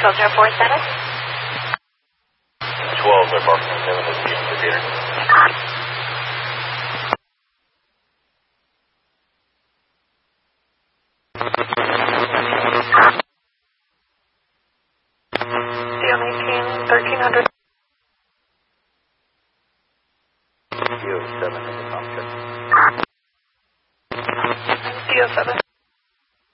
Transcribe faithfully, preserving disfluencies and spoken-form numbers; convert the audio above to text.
twelve zero four status? twelve, they're marking the seven as the indicator. C O nineteen, thirteen hundred. C O seven is the pump check. C O seven.